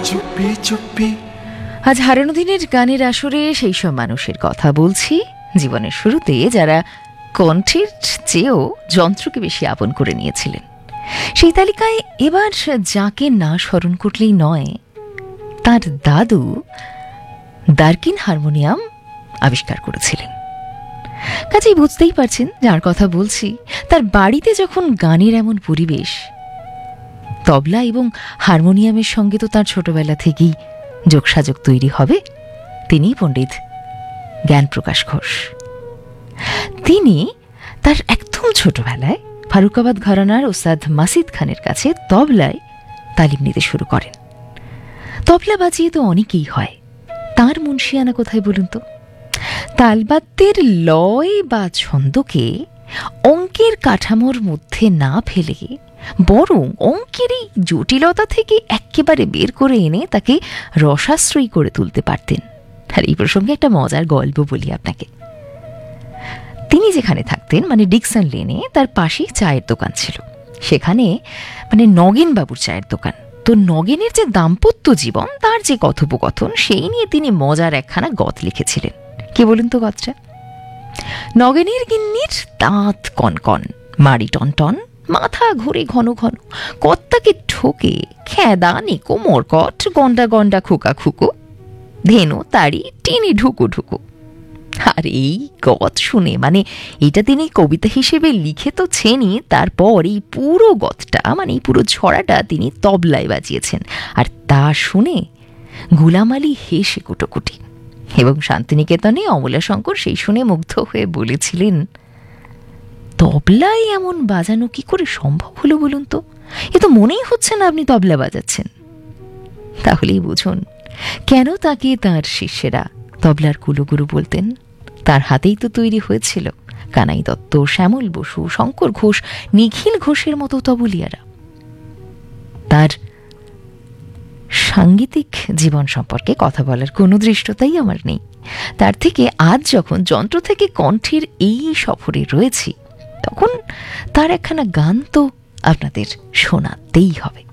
চুপি চুপি। আজ হারানো দিনের গানের আসরে সেই সব মানুষের কথা বলছি জীবনের শুরুতে যারা কণ্ঠের চেয়েও যন্ত্রকে বেশি আপন করে নিয়েছিলেন। সেই তালিকায় এবার যাকে না স্মরণ করলেই নয়, তার দাদু দার্কিন হারমোনিয়াম আবিষ্কার করেছিলেন। কাজেই বুঝতেই পারছেন যার কথা বলছি, তার বাড়িতে যখন গানের এমন পরিবেশ, তবলা এবং হারমোনিয়ামের সঙ্গে তো তার ছোটবেলা থেকেই যোগসাযোগ তৈরি হবে। তিনি পণ্ডিত জ্ঞানপ্রকাশ ঘোষ। তিনি তার একদম ছোটবেলায় ফারুকাবাদ ঘরানার ওস্তাদ মাসিদ খানের কাছে তবলায় তালিম নিতে শুরু করেন। তবলা বাজিয়ে তো অনেকেই হয়, তার মুন্সিয়ানা কোথায় বলুন তো? তালবাদ্যের লয় বা ছন্দকে অঙ্কের কাঠামোর মধ্যে না ফেলে বরং অঙ্কেরই জটিলতা থেকে একেবারে বের করে এনে তাকে রসাশ্রয়ী করে তুলতে পারতেন। আর এই প্রসঙ্গে একটা মজার গল্প বলি আপনাকে। তিনি যেখানে থাকতেন মানে ডিকসন লেনে, তার পাশেই চায়ের দোকান ছিল। সেখানে মানে নগেন বাবুর চায়ের দোকান। তো নগেনের যে দাম্পত্য জীবন, তার যে কথোপকথন, সেই নিয়ে তিনি মজার একখানা গত লিখেছিলেন। কি বলুন তো গতটা? নগেনের গিন্নির দাঁত কনকন, মাড়ি টনটন, মাথা ঘুরে ঘন ঘন, কর্তাকে ঠোকে খেদা নিকো মরকট, গন্ডা গন্ডা খোকা খুকো, ধেনু তাড়ি টিনি ঢুকু ঢুকু। আর এই গত শুনে মানে এটা তিনি কবিতা হিসেবে লিখে তো ছেনি, তারপর এই পুরো গতটা মানে এই পুরো ছড়াটা তিনি তবলায় বাজিয়েছেন। আর তা শুনে গুলাম আলী হেসে কুটোকুটি। এবং শান্তিনিকেতনে অমলাশঙ্কর সেই শুনে মুগ্ধ হয়ে বলেছিলেন, তবলায় এমন বাজানো কি করে সম্ভব হলো বলুন তো? এ তো মনেই হচ্ছে না আপনি তবলা বাজাচ্ছেন। তাহলেই বুঝুন কেন তাকে তার শিষ্যেরা তবলার কুলগুরু বলতেন। তার হাতেই তো তৈরি হয়েছিল কানাই দত্ত, শ্যামল বসু, শঙ্কর ঘোষ, নিখিল ঘোষের মতো তবলিয়ারা। তার সাংগীতিক জীবন সম্পর্কে কথা বলার কোনো দৃষ্টতাই আমার নেই। তার থেকে আজ যখন যন্ত্র থেকে কণ্ঠের এই সফরে রয়েছি, তখন তার একখানা গান তো আপনাদের শোনাতেই হবে।